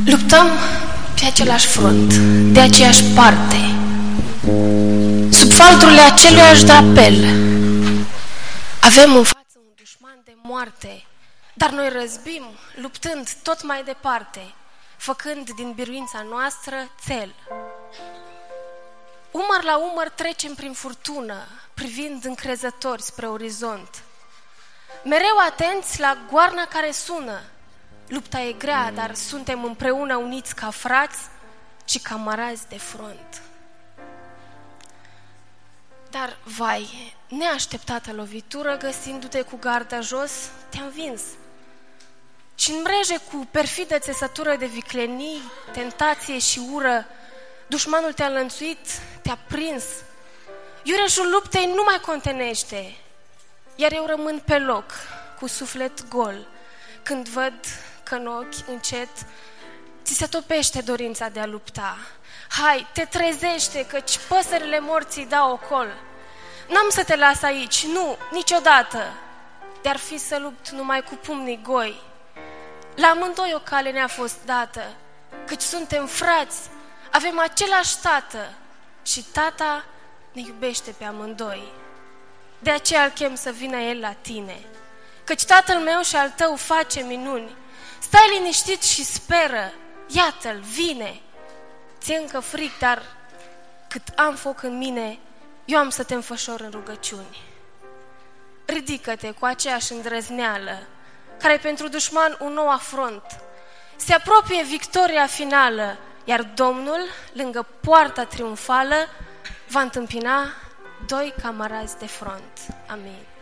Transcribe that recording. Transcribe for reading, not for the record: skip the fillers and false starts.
Luptăm pe același front, de aceeași parte, sub faldurile aceluiași drapel. Avem în față un dușman de moarte, dar noi răzbim, luptând tot mai departe, făcând din biruința noastră țel. Umăr la umăr trecem prin furtună, privind încrezători spre orizont. Mereu atenți la goarna care sună. Lupta e grea, dar suntem împreună uniți ca frați și camarazi de front. Dar, vai, neașteptată lovitură, găsindu-te cu garda jos, te-a învins. Și în mreje cu perfidă țesătură de viclenii, tentație și ură, dușmanul te-a înlănțuit, te-a prins. Iureșul luptei nu mai contenește, iar eu rămân pe loc, cu suflet gol, când văd că în ochi încet ți se topește dorința de a lupta. Hai, te trezește, căci păsările morții dau ocol. N-am să te las aici, nu, niciodată, de-ar fi să lupt numai cu pumnii goi. La amândoi o cale ne-a fost dată, căci suntem frați, avem același tată și tata ne iubește pe amândoi. De aceea îl chem să vină el la tine, căci tatăl meu și al tău face minuni. Stai liniștit și speră, iată-l, vine. Ți-e încă fric, dar cât am foc în mine, eu am să te înfășor în rugăciuni. Ridică-te cu aceeași îndrăzneală, care pentru dușman un nou afront. Se apropie victoria finală, iar Domnul, lângă poarta triumfală, va întâmpina doi camarazi de front. Amin.